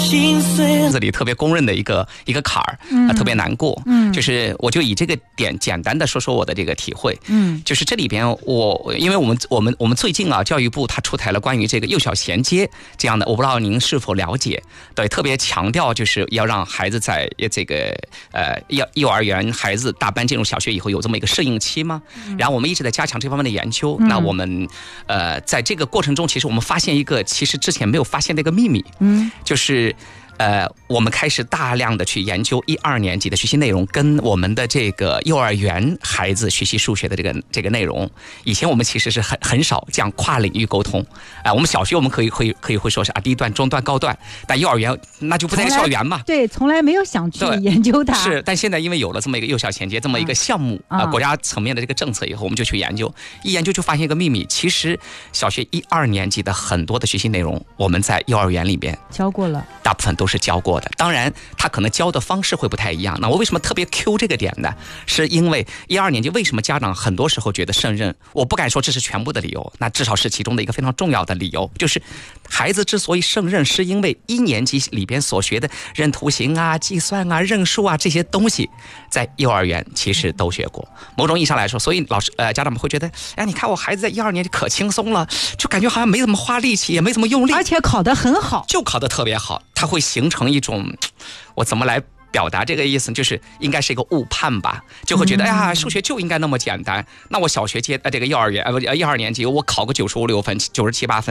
这里特别公认的一个坎儿，特别难过。就是我就以这个点简单的说说我的这个体会。就是这里边因为我们最近啊，教育部它出台了关于这个幼小衔接这样的，我不知道您是否了解？对，特别强调就是要让孩子在这个幼儿园孩子大班进入小学以后有这么一个适应期嘛。然后我们一直在加强这方面的研究。那我们在这个过程中，其实我们发现一个其实之前没有发现的一个秘密。就是我们开始大量的去研究1、2年级的学习内容，跟我们的这个幼儿园孩子学习数学的这个内容。以前我们其实是很少这样跨领域沟通。我们小学我们可以会说是低段、中段、高段，但幼儿园那就不在校园嘛。 对，从来没有想去研究它。 是，但现在因为有了这么一个幼小衔接这么一个项目国家层面的这个政策以后，我们就去研究，一研究就发现一个秘密，其实小学1、2年级的很多的学习内容，我们在幼儿园里边教过了， 大部分都是教过的。当然他可能教的方式会不太一样。那我为什么特别 Q 这个点呢？是因为1、2年级为什么家长很多时候觉得胜任，我不敢说这是全部的理由，那至少是其中的一个非常重要的理由，就是孩子之所以胜任，是因为1年级里边所学的认图形啊、计算啊、认数啊这些东西，在幼儿园其实都学过。某种意义上来说，所以家长们会觉得，哎，你看我孩子在1、2年级可轻松了，就感觉好像没怎么花力气，也没怎么用力， 而且考得很好， 就考得特别好。它会形成一种，我怎么来表达这个意思，就是应该是一个误判吧，就会觉得哎呀，数学就应该那么简单。那我小学这个幼儿园1、2年级我考个95、6分、97、8分。